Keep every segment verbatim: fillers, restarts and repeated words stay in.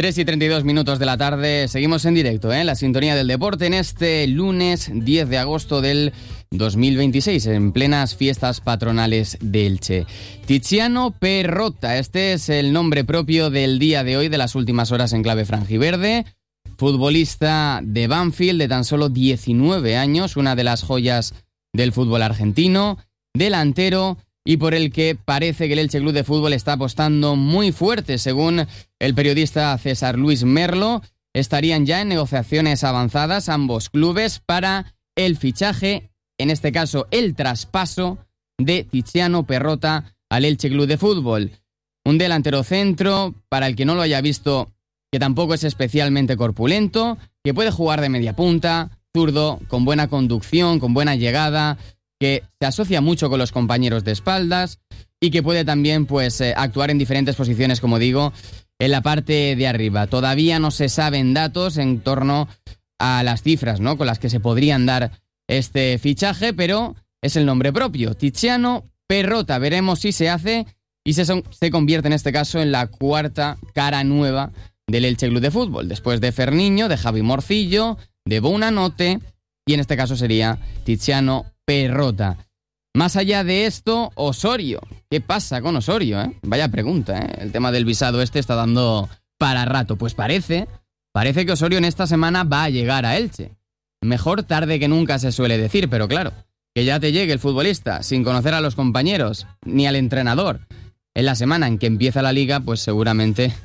tres y treinta y dos minutos de la tarde, seguimos en directo, ¿eh? La sintonía del deporte en este lunes diez de agosto del dos mil veintiséis, en plenas fiestas patronales de Elche. Tiziano Perrotta, este es el nombre propio del día de hoy, de las últimas horas en clave franjiverde. Futbolista de Banfield de tan solo diecinueve años, una de las joyas del fútbol argentino, delantero y por el que parece que el Elche Club de Fútbol está apostando muy fuerte. Según el periodista César Luis Merlo, estarían ya en negociaciones avanzadas ambos clubes para el fichaje, en este caso el traspaso de Tiziano Perrotta al Elche Club de Fútbol. Un delantero centro, para el que no lo haya visto, que tampoco es especialmente corpulento, que puede jugar de media punta, zurdo, con buena conducción, con buena llegada, que se asocia mucho con los compañeros de espaldas y que puede también pues eh, actuar en diferentes posiciones, como digo, en la parte de arriba. Todavía no se saben datos en torno a las cifras, ¿no?, con las que se podrían dar este fichaje, pero es el nombre propio, Tiziano Perrotta. Veremos si se hace y se, son, se convierte en este caso en la cuarta cara nueva del Elche Club de Fútbol, después de Ferniño, de Javi Morcillo, de Buonanotte, y en este caso sería Tiziano Perrotta. Más allá de esto, Osorio. ¿Qué pasa con Osorio, eh? Vaya pregunta, ¿eh? El tema del visado este está dando para rato. Pues parece, parece que Osorio en esta semana va a llegar a Elche. Mejor tarde que nunca se suele decir, pero claro, que ya te llegue el futbolista sin conocer a los compañeros ni al entrenador en la semana en que empieza la liga, pues seguramente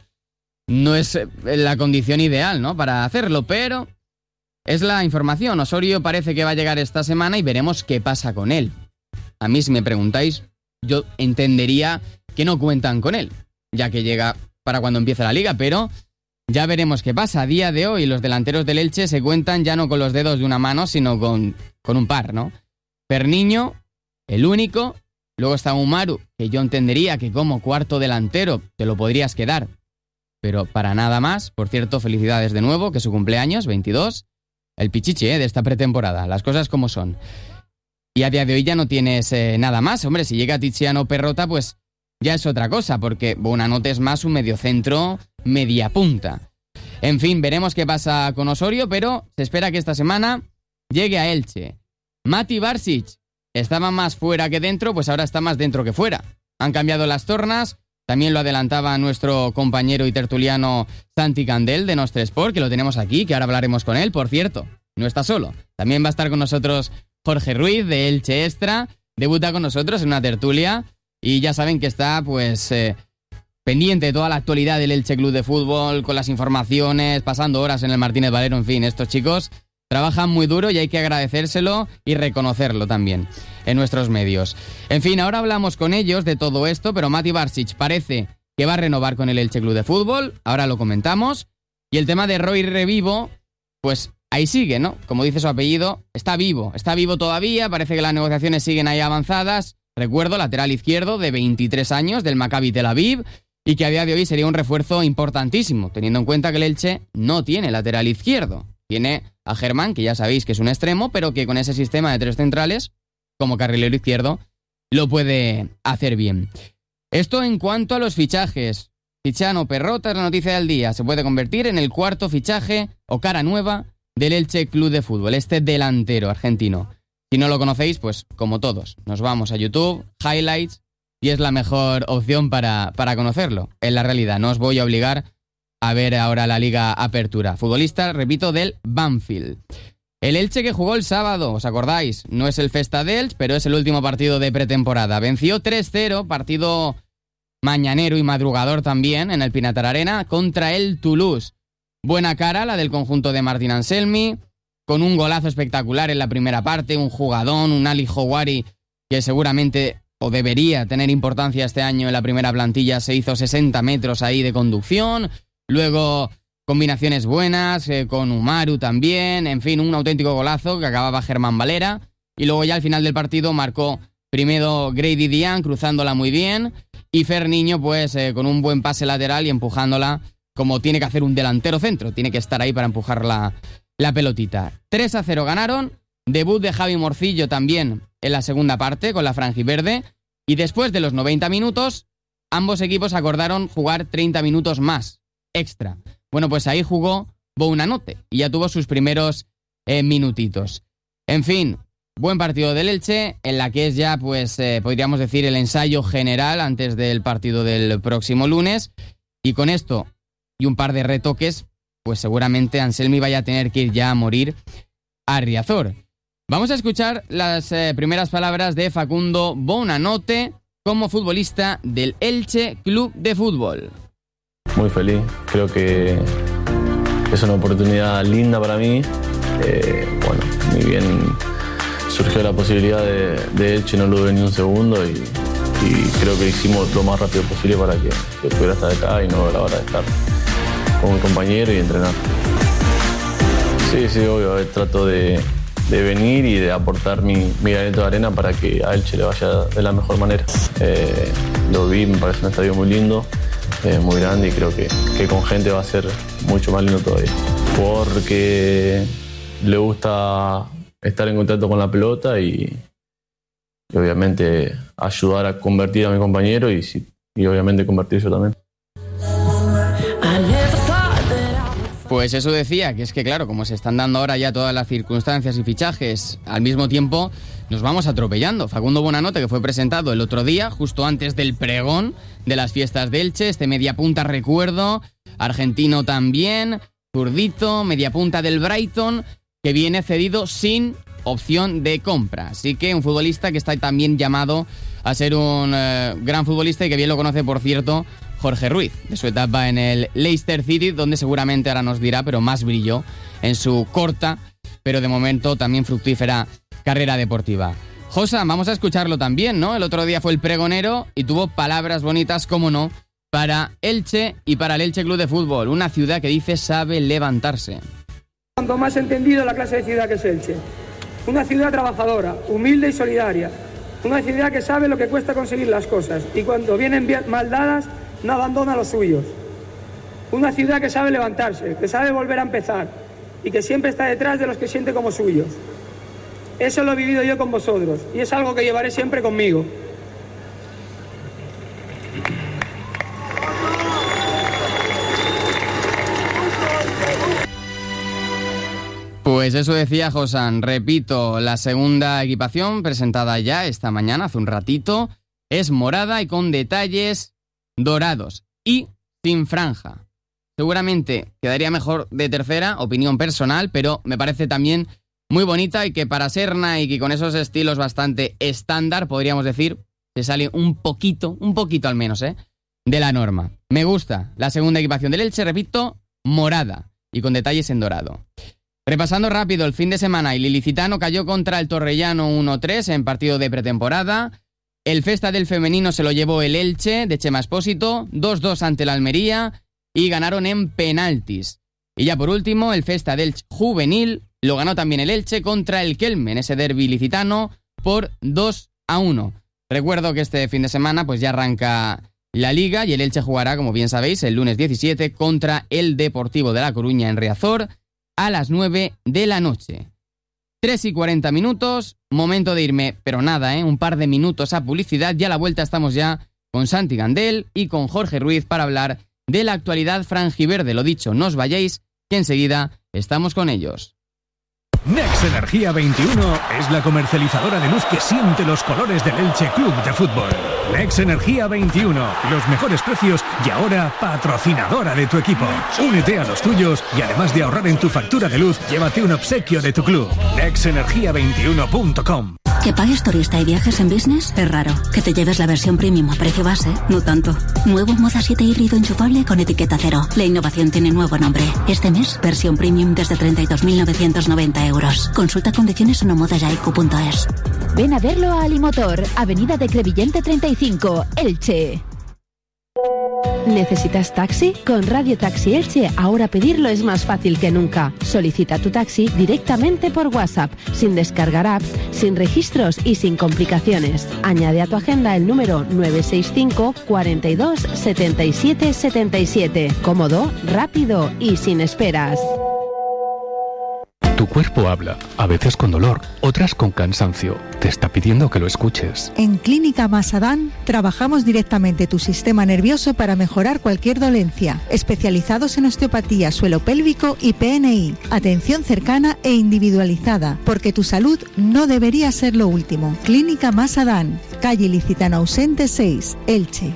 no es la condición ideal, ¿no?, para hacerlo, pero es la información. Osorio parece que va a llegar esta semana y veremos qué pasa con él. A mí, si me preguntáis, yo entendería que no cuentan con él, ya que llega para cuando empiece la liga, pero ya veremos qué pasa. A día de hoy, los delanteros del Elche se cuentan ya no con los dedos de una mano, sino con, con un par, ¿no? Ferniño, el único. Luego está Umaru, que yo entendería que como cuarto delantero te lo podrías quedar, pero para nada más. Por cierto, felicidades de nuevo, que su cumpleaños, veintidós. El pichichi, ¿eh?, de esta pretemporada, las cosas como son. Y a día de hoy ya no tienes eh, nada más. Hombre, si llega Tiziano Perrotta, pues ya es otra cosa, porque Buonanotte es más un mediocentro, media punta. En fin, veremos qué pasa con Osorio, pero se espera que esta semana llegue a Elche. Mati Barsic estaba más fuera que dentro, pues ahora está más dentro que fuera. Han cambiado las tornas. También lo adelantaba nuestro compañero y tertuliano Santi Candel de Nostre Sport, que lo tenemos aquí, que ahora hablaremos con él. Por cierto, no está solo. También va a estar con nosotros Jorge Ruiz de Elche Extra. Debuta con nosotros en una tertulia y ya saben que está pues eh, pendiente de toda la actualidad del Elche Club de Fútbol, con las informaciones, pasando horas en el Martínez Valero. En fin, estos chicos trabajan muy duro y hay que agradecérselo y reconocerlo también en nuestros medios. En fin, ahora hablamos con ellos de todo esto, pero Mati Barsic parece que va a renovar con el Elche Club de Fútbol, ahora lo comentamos. Y el tema de Roy Revivo, pues ahí sigue, ¿no? Como dice su apellido, está vivo, está vivo todavía, parece que las negociaciones siguen ahí avanzadas. Recuerdo, lateral izquierdo de veintitrés años del Maccabi Tel Aviv, y que a día de hoy sería un refuerzo importantísimo, teniendo en cuenta que el Elche no tiene lateral izquierdo. Tiene a Germán, que ya sabéis que es un extremo, pero que con ese sistema de tres centrales, como carrilero izquierdo, lo puede hacer bien. Esto en cuanto a los fichajes. Tiziano Perrotta es la noticia del día. Se puede convertir en el cuarto fichaje o cara nueva del Elche Club de Fútbol, este delantero argentino. Si no lo conocéis, pues como todos, nos vamos a YouTube, highlights, y es la mejor opción para, para conocerlo. En la realidad, no os voy a obligar a ver ahora la Liga Apertura. Futbolista, repito, del Banfield. El Elche que jugó el sábado, ¿os acordáis? No es el Festa del Elche, pero es el último partido de pretemporada. Venció tres cero, partido mañanero y madrugador también, en el Pinatar Arena, contra el Toulouse. Buena cara la del conjunto de Martín Anselmi, con un golazo espectacular en la primera parte, un jugadón, un Ali Houari, que seguramente o debería tener importancia este año en la primera plantilla. Se hizo sesenta metros ahí de conducción. Luego combinaciones buenas, eh, con Umaru también, en fin, un auténtico golazo que acababa Germán Valera. Y luego ya al final del partido marcó primero Grady Dian, cruzándola muy bien, y Ferniño pues eh, con un buen pase lateral y empujándola como tiene que hacer un delantero centro. Tiene que estar ahí para empujar la, la pelotita. tres a cero ganaron. Debut de Javi Morcillo también en la segunda parte con la franjiverde. Y después de los noventa minutos, ambos equipos acordaron jugar treinta minutos más extra. Bueno, pues ahí jugó Bounanote y ya tuvo sus primeros eh, minutitos. En fin, buen partido del Elche, en la que es ya, pues, eh, podríamos decir, el ensayo general antes del partido del próximo lunes. Y con esto y un par de retoques, pues seguramente Anselmi vaya a tener que ir ya a morir a Riazor. Vamos a escuchar las eh, primeras palabras de Facundo Bounanote como futbolista del Elche Club de Fútbol. Muy feliz, creo que es una oportunidad linda para mí. Eh, bueno, muy bien surgió la posibilidad de, de Elche, no lo dudé ni un segundo y, y creo que hicimos lo más rápido posible para que, que pudiera estar acá y no a la hora de estar con mi compañero y entrenar. Sí, sí, obvio, trato de, de venir y de aportar mi, mi granito de arena para que a Elche le vaya de la mejor manera. Eh, lo vi, me parece un estadio muy lindo, eh, muy grande y creo que, que con gente va a ser mucho más lindo todavía. Porque le gusta estar en contacto con la pelota y, y obviamente ayudar a convertir a mi compañero y, y obviamente convertir yo también. Pues eso decía, que es que claro, como se están dando ahora ya todas las circunstancias y fichajes al mismo tiempo, nos vamos atropellando. Facundo Bounanote, que fue presentado el otro día, justo antes del pregón de las fiestas de Elche, este mediapunta recuerdo, argentino también, zurdito, mediapunta del Brighton, que viene cedido sin opción de compra. Así que un futbolista que está también llamado a ser un eh, gran futbolista y que bien lo conoce, por cierto, Jorge Ruiz, de su etapa en el Leicester City, donde seguramente ahora nos dirá, pero más brilló en su corta, pero de momento también fructífera carrera deportiva. Josa, vamos a escucharlo también, ¿no? El otro día fue el pregonero y tuvo palabras bonitas, como no, para Elche y para el Elche Club de Fútbol, una ciudad que dice sabe levantarse. Cuanto más entendido la clase de ciudad que es Elche. Una ciudad trabajadora, humilde y solidaria. Una ciudad que sabe lo que cuesta conseguir las cosas y cuando vienen mal dadas, no abandona a los suyos. Una ciudad que sabe levantarse, que sabe volver a empezar y que siempre está detrás de los que siente como suyos. Eso lo he vivido yo con vosotros y es algo que llevaré siempre conmigo. Pues eso decía Josan. Repito, la segunda equipación presentada ya esta mañana, hace un ratito, es morada y con detalles dorados y sin franja. Seguramente quedaría mejor de tercera, opinión personal, pero me parece también muy bonita y que para ser Nike y con esos estilos bastante estándar, podríamos decir, se sale un poquito, un poquito al menos, ¿eh?, de la norma. Me gusta la segunda equipación del Elche, repito, morada y con detalles en dorado. Repasando rápido el fin de semana, el ilicitano cayó contra el Torrellano uno tres en partido de pretemporada. El Festa del femenino se lo llevó el Elche de Chema Espósito, dos dos ante el Almería y ganaron en penaltis. Y ya por último, el Festa del juvenil lo ganó también el Elche contra el Kelme en ese derbi ilicitano por dos a uno. Recuerdo que este fin de semana pues ya arranca la Liga y el Elche jugará, como bien sabéis, el lunes diecisiete contra el Deportivo de La Coruña en Riazor a las nueve de la noche. tres y cuarenta minutos, momento de irme, pero nada, ¿eh? Un par de minutos a publicidad y a la vuelta estamos ya con Santi Gandel y con Jorge Ruiz para hablar de la actualidad franjiverde. Lo dicho, no os vayáis, que enseguida estamos con ellos. Nex Energía veintiuno es la comercializadora de luz que siente los colores del Elche Club de Fútbol. Nex Energía veintiuno, los mejores precios y ahora patrocinadora de tu equipo. Únete a los tuyos y además de ahorrar en tu factura de luz, llévate un obsequio de tu club. nex energía veintiuno punto com. ¿Que pagues turista y viajes en business? Es raro. ¿Que te lleves la versión premium a precio base? No tanto. Nuevo Moza siete híbrido enchufable con etiqueta cero. La innovación tiene nuevo nombre. Este mes, versión premium desde treinta y dos mil novecientos noventa euros. Consulta condiciones en omodayaiku punto es. Ven a verlo a Alimotor, Avenida de Crevillente treinta y cinco, Elche. ¿Necesitas taxi? Con Radio Taxi Elche ahora pedirlo es más fácil que nunca. Solicita tu taxi directamente por WhatsApp, sin descargar apps, sin registros y sin complicaciones. Añade a tu agenda el número nueve seis cinco, cuarenta y dos, setenta y siete, setenta y siete. Cómodo, rápido y sin esperas. Tu cuerpo habla, a veces con dolor, otras con cansancio. Te está pidiendo que lo escuches. En Clínica Masadán trabajamos directamente tu sistema nervioso para mejorar cualquier dolencia. Especializados en osteopatía, suelo pélvico y P N I. Atención cercana e individualizada, porque tu salud no debería ser lo último. Clínica Masadán, calle Licitano Ausente seis, Elche.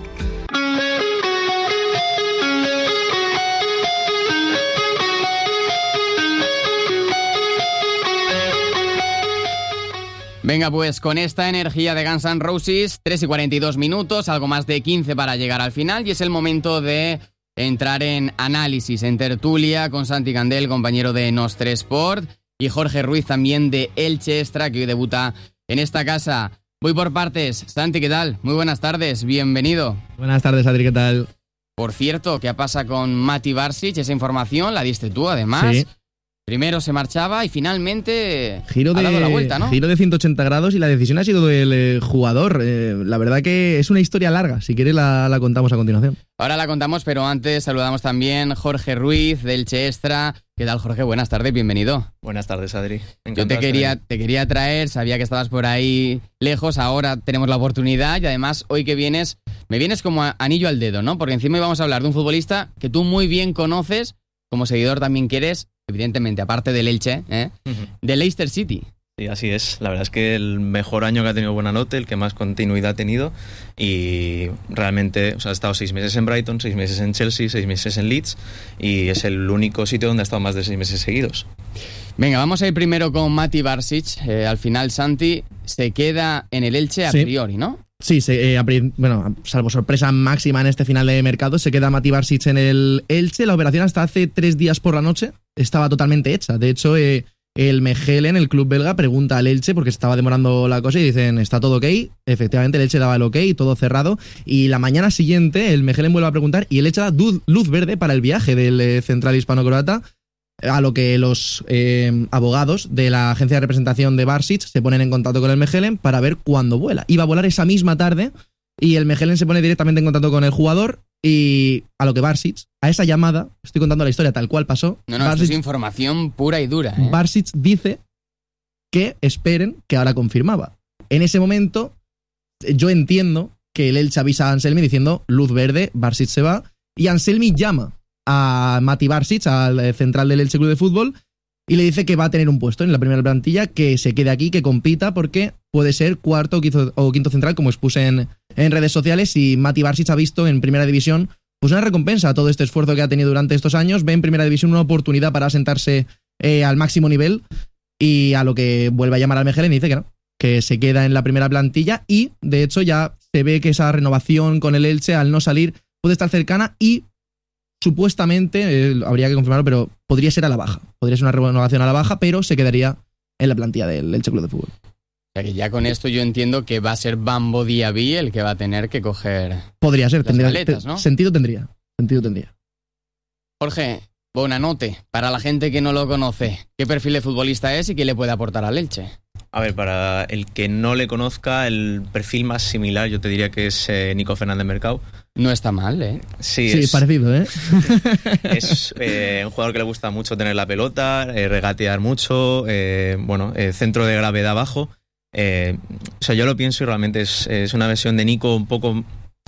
Venga, pues con esta energía de Guns N' Roses, tres y cuarenta y dos minutos, algo más de quince para llegar al final, y es el momento de entrar en análisis, en tertulia, con Santi Candel, compañero de Nostre Sport, y Jorge Ruiz también de Elche Extra, que hoy debuta en esta casa. Voy por partes. Santi, ¿qué tal? Muy buenas tardes, bienvenido. Buenas tardes, Adri, ¿qué tal? Por cierto, ¿qué pasa con Mati Barsic? Esa información la diste tú, además. Sí. Primero se marchaba y finalmente giro de, ha dado la vuelta, ¿no? Giro de ciento ochenta grados y la decisión ha sido del eh, jugador. Eh, la verdad que es una historia larga. Si quieres la, la contamos a continuación. Ahora la contamos, pero antes saludamos también a Jorge Ruiz del Elche Extra. ¿Qué tal, Jorge? Buenas tardes, bienvenido. Buenas tardes, Adri. Yo te quería, te quería traer, sabía que estabas por ahí lejos, ahora tenemos la oportunidad y además hoy que vienes, me vienes como anillo al dedo, ¿no? Porque encima íbamos a hablar de un futbolista que tú muy bien conoces, como seguidor también quieres, evidentemente, aparte del Elche, ¿eh? Uh-huh. De Leicester City. Sí, así es. La verdad es que el mejor año que ha tenido Buonanotte, el que más continuidad ha tenido, y realmente, o sea, ha estado seis meses en Brighton, seis meses en Chelsea, seis meses en Leeds, y es el único sitio donde ha estado más de seis meses seguidos. Venga, vamos a ir primero con Mati Barsic. Eh, al final, Santi se queda en el Elche a sí. priori, ¿no? Sí, se, eh, bueno, salvo sorpresa máxima en este final de mercado, se queda Mati Barsic en el Elche. La operación hasta hace tres días por la noche estaba totalmente hecha. De hecho, eh, el Mechelen, el club belga, pregunta al Elche porque estaba demorando la cosa y dicen, ¿está todo ok? Efectivamente, el Elche daba el ok, todo cerrado. Y la mañana siguiente, el Mechelen vuelve a preguntar y el Elche da luz verde para el viaje del eh, central hispano-croata. A lo que los eh, abogados de la agencia de representación de Barsic se ponen en contacto con el Mechelen para ver cuándo vuela. Iba a volar esa misma tarde y el Mechelen se pone directamente en contacto con el jugador y a lo que Barsic, a esa llamada, estoy contando la historia tal cual pasó. No, no, Barsic, esto es información pura y dura. ¿eh? Barsic dice que esperen que ahora confirmaba. En ese momento yo entiendo que el Elche avisa a Anselmi diciendo luz verde, Barsic se va y Anselmi llama a Mati Barsic, al central del Elche Club de Fútbol, y le dice que va a tener un puesto en la primera plantilla, que se quede aquí, que compita, porque puede ser cuarto o quinto, o quinto central, como expuse en, en redes sociales, y Mati Barsic ha visto en primera división pues una recompensa a todo este esfuerzo que ha tenido durante estos años, ve en primera división una oportunidad para asentarse eh, al máximo nivel, y a lo que vuelve a llamar al Mechelen y dice que no, que se queda en la primera plantilla, y de hecho ya se ve que esa renovación con el Elche, al no salir, puede estar cercana y supuestamente, eh, habría que confirmarlo, pero podría ser a la baja. Podría ser una renovación a la baja, pero se quedaría en la plantilla del Elche Club de Fútbol. O sea que ya con esto yo entiendo que va a ser Bambo Diaby el que va a tener que coger. Podría ser, las tendría, maletas, te, ¿no? Sentido tendría. Sentido tendría. Jorge, Buonanotte, para la gente que no lo conoce, ¿qué perfil de futbolista es y qué le puede aportar al Elche? A ver, para el que no le conozca, el perfil más similar yo te diría que es eh, Nico Fernández Mercado. No está mal, ¿eh? Sí, sí es, parecido, ¿eh? Es eh, un jugador que le gusta mucho tener la pelota, eh, regatear mucho, eh, bueno, eh, centro de gravedad bajo. Eh, o sea, yo lo pienso y realmente es, es una versión de Nico un poco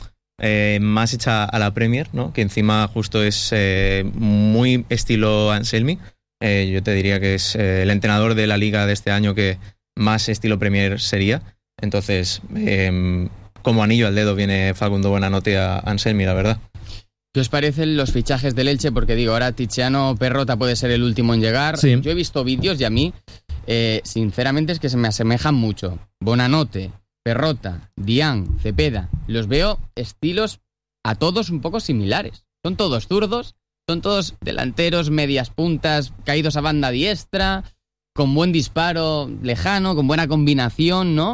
eh, más hecha a la Premier, ¿no? Que encima justo es eh, muy estilo Anselmi. Eh, yo te diría que es eh, el entrenador de la liga de este año que más estilo Premier sería. Entonces, eh, como anillo al dedo viene Facundo Buonanotte a Anselmi, la verdad. ¿Qué os parecen los fichajes del Elche? Porque digo, ahora Tiziano Perrota puede ser el último en llegar. Sí. Yo he visto vídeos y a mí, eh, sinceramente, es que se me asemejan mucho. Buonanotte, Perrota, Dian, Cepeda. Los veo estilos a todos un poco similares. Son todos zurdos, son todos delanteros, medias puntas, caídos a banda diestra, con buen disparo lejano, con buena combinación, ¿no?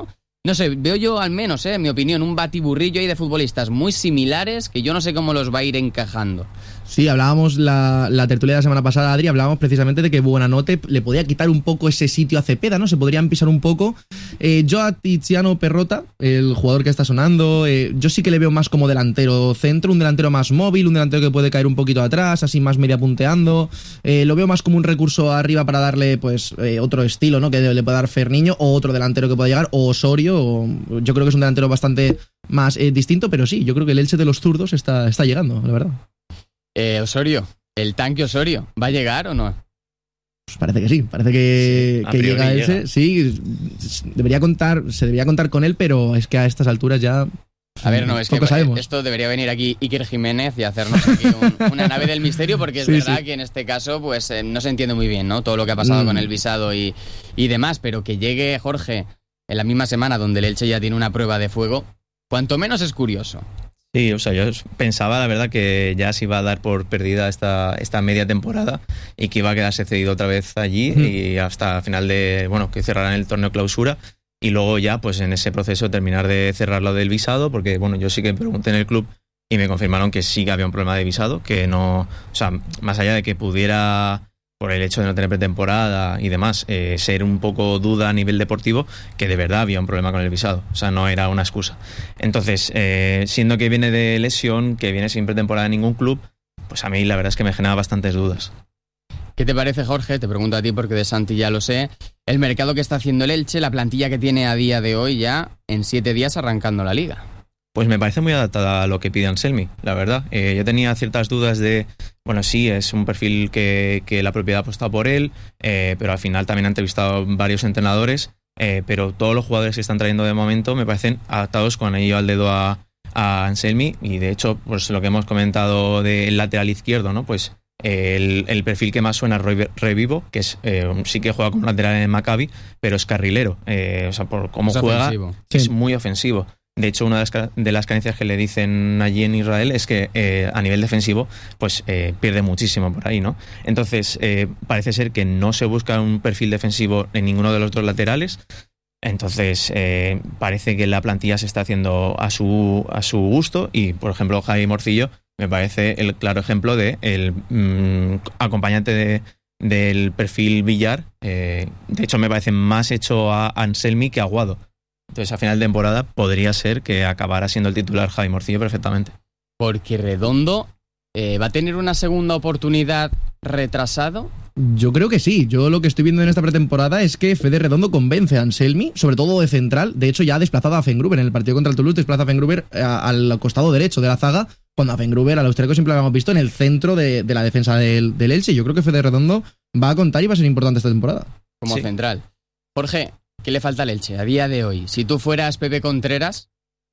No sé, veo yo al menos, eh, en mi opinión, un batiburrillo ahí de futbolistas muy similares que yo no sé cómo los va a ir encajando. Sí, hablábamos la, la tertulia de la semana pasada, Adri, hablábamos precisamente de que Buonanotte le podía quitar un poco ese sitio a Cepeda, ¿no? Se podrían pisar un poco. Eh, yo a Tiziano Perrotta, el jugador que está sonando, eh, yo sí que le veo más como delantero centro, un delantero más móvil, un delantero que puede caer un poquito atrás, así más media punteando. Eh, lo veo más como un recurso arriba para darle, pues, eh, otro estilo, ¿no? Que le puede dar Ferniño, o otro delantero que pueda llegar, o Osorio. O, yo creo que es un delantero bastante más eh, distinto, pero sí, yo creo que el Elche de los zurdos está, está llegando, la verdad. Eh, Osorio, ¿el tanque Osorio va a llegar o no? Pues parece que sí, parece que, sí, que llega Elche. Llega. Sí, debería contar, se debería contar con él, pero es que a estas alturas ya... A ver, no, es que sabemos. Esto debería venir aquí Iker Jiménez y hacernos aquí un, una nave del misterio, porque es sí, verdad sí. que en este caso pues eh, no se entiende muy bien, ¿no? Todo lo que ha pasado mm. con el visado y, y demás, pero que llegue Jorge en la misma semana donde el Elche ya tiene una prueba de fuego, cuanto menos es curioso. Sí, o sea, yo pensaba, la verdad, que ya se iba a dar por perdida esta, esta media temporada y que iba a quedarse cedido otra vez allí mm. y hasta final de, bueno, que cerrarán el torneo clausura y luego ya, pues en ese proceso terminar de cerrar lo del visado, porque, bueno, yo sí que pregunté en el club y me confirmaron que sí que había un problema de visado, que no, o sea, más allá de que pudiera, por el hecho de no tener pretemporada y demás, eh, ser un poco duda a nivel deportivo, que de verdad había un problema con el visado, o sea, no era una excusa. Entonces, eh, siendo que viene de lesión, que viene sin pretemporada en ningún club, pues a mí la verdad es que me genera bastantes dudas. ¿Qué te parece, Jorge? Te pregunto a ti porque de Santi ya lo sé. El mercado que está haciendo el Elche, la plantilla que tiene a día de hoy ya en siete días arrancando la liga. Pues me parece muy adaptada a lo que pide Anselmi, la verdad. Eh, yo tenía ciertas dudas de, bueno, sí, es un perfil que, que la propiedad ha apostado por él, eh, pero al final también ha entrevistado varios entrenadores, eh, pero todos los jugadores que están trayendo de momento me parecen adaptados con anillo al dedo a, a Anselmi, y de hecho, pues lo que hemos comentado del lateral izquierdo, ¿no? Pues el, el perfil que más suena es Revivo, que es eh, sí que juega como lateral en Maccabi, pero es carrilero, eh, o sea, por cómo es juega, ofensivo. Es muy ofensivo. De hecho, una de las, de las carencias que le dicen allí en Israel es que eh, a nivel defensivo pues eh, pierde muchísimo por ahí, ¿no? Entonces, eh, parece ser que no se busca un perfil defensivo en ninguno de los dos laterales. Entonces, eh, parece que la plantilla se está haciendo a su, a su gusto y, por ejemplo, Javi Morcillo me parece el claro ejemplo de el mmm, acompañante de, del perfil Villar. Eh, de hecho, me parece más hecho a Anselmi que a Aguado. Entonces, a final de temporada podría ser que acabara siendo el titular Javi Morcillo perfectamente. Porque Redondo eh, va a tener una segunda oportunidad retrasado. Yo creo que sí. Yo lo que estoy viendo en esta pretemporada es que Fede Redondo convence a Anselmi, sobre todo de central. De hecho, ya ha desplazado a Fengruber en el partido contra el Toulouse, desplaza a Fengruber al costado derecho de la zaga, cuando a Fengruber, al austríaco, siempre lo habíamos visto en el centro de, de la defensa del, del Elche. Yo creo que Fede Redondo va a contar y va a ser importante esta temporada. Como sí. central. Jorge, ¿qué le falta al Elche a día de hoy? Si tú fueras Pepe Contreras...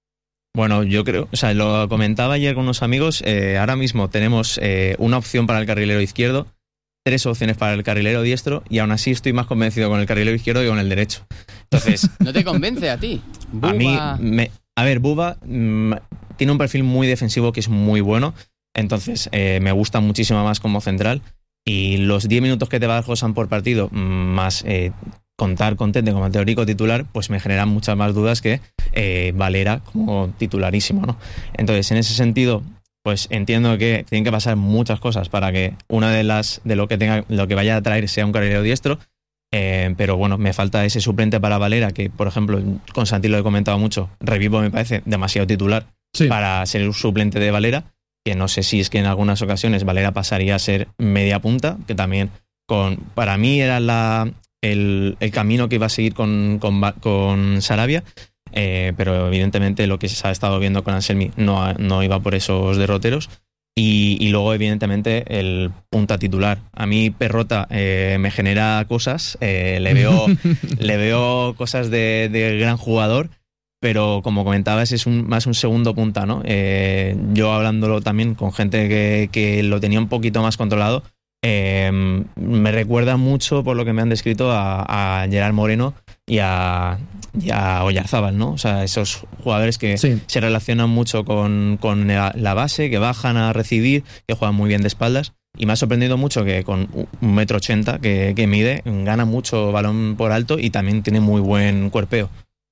Bueno, yo creo, o sea, lo comentaba ayer con unos amigos, eh, ahora mismo tenemos eh, una opción para el carrilero izquierdo, tres opciones para el carrilero diestro, y aún así estoy más convencido con el carrilero izquierdo que con el derecho. Entonces, ¿no te convence a ti? Buba... A mí, me, a ver, Buba mmm, tiene un perfil muy defensivo que es muy bueno, entonces eh, me gusta muchísimo más como central, y los diez minutos que te va a dar Josan por partido, más... Eh, contar con Tete como teórico titular, pues me generan muchas más dudas que eh, Valera como titularísimo, ¿no? Entonces, en ese sentido, pues entiendo que tienen que pasar muchas cosas para que una de las de lo que tenga, lo que vaya a traer sea un carrilero diestro, eh, pero bueno, me falta ese suplente para Valera, que por ejemplo, con Santi lo he comentado mucho, Revivo me parece demasiado titular sí. para ser un suplente de Valera, que no sé si es que en algunas ocasiones Valera pasaría a ser media punta, que también con para mí era la El, el camino que iba a seguir con, con, con Sarabia, eh, pero evidentemente lo que se ha estado viendo con Anselmi no, no iba por esos derroteros, y, y luego evidentemente el punta titular. A mí Perrotta eh, me genera cosas, eh, le veo le veo cosas de, de gran jugador, pero como comentabas es un, más un segundo punta, ¿no? Eh, yo hablándolo también con gente que, que lo tenía un poquito más controlado, Eh, me recuerda mucho, por lo que me han descrito, a, a Gerard Moreno y a, y a Oyarzábal, ¿no? O sea, esos jugadores que sí. se relacionan mucho con, con la, la base, que bajan a recibir, que juegan muy bien de espaldas. Y me ha sorprendido mucho que con un metro ochenta que, que mide, gana mucho balón por alto y también tiene muy buen cuerpeo.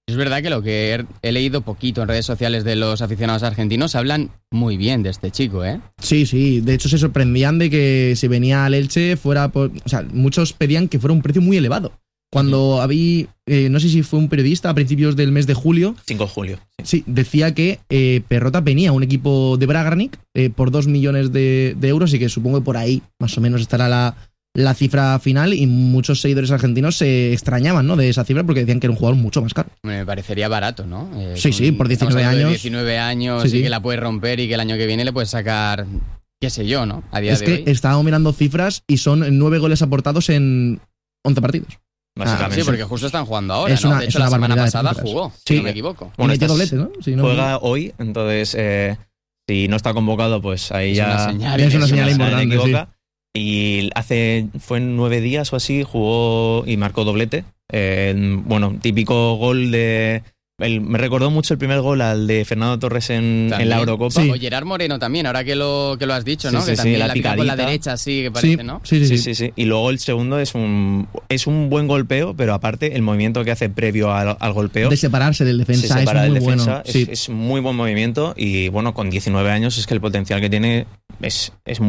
Es verdad que lo que he, he leído poquito en redes sociales de los aficionados argentinos hablan muy bien de este chico, ¿eh? Sí, sí. De hecho, se sorprendían de que si venía al Elche fuera por... O sea, muchos pedían que fuera un precio muy elevado. Cuando uh-huh. había... Eh, no sé si fue un periodista a principios del mes de julio. cinco de julio. Sí, sí decía que eh, Perrota venía a un equipo de Bragarnik eh, por dos millones de, de euros y que supongo que por ahí más o menos estará la... la cifra final, y muchos seguidores argentinos se extrañaban, ¿no?, de esa cifra porque decían que era un jugador mucho más caro. Me parecería barato, ¿no? Eh, sí, sí, por diecinueve años. diecinueve años sí, y sí. que la puedes romper y que el año que viene le puedes sacar, qué sé yo, ¿no? A día es de que hoy. estábamos mirando cifras y son nueve goles aportados en once partidos. Básicamente. Ah, sí, porque justo están jugando ahora, es ¿no? una, De hecho, es la semana pasada cifras. jugó, sí. si no me equivoco. Bueno, y metió doblete, ¿no? Si no juega me... hoy, entonces eh, si no está convocado, pues ahí es ya una señal, es una es señal una importante, equivoca. sí. Y hace, fue en nueve días o así, jugó y marcó doblete. Eh, bueno, típico gol de... El, me recordó mucho el primer gol al de Fernando Torres en, en la Eurocopa. Sí. O Gerard Moreno también, ahora que lo, que lo has dicho, ¿no? Sí, sí, que también sí, la, la pica con la picadita. derecha, sí, que parece, sí, ¿no? Sí sí sí. sí, sí, sí. Y luego el segundo es un, es un buen golpeo, pero aparte el movimiento que hace previo al, al golpeo... De separarse del defensa se separa es muy del defensa, bueno. Es, sí. es muy buen movimiento y bueno, con diecinueve años es que el potencial que tiene es, es muy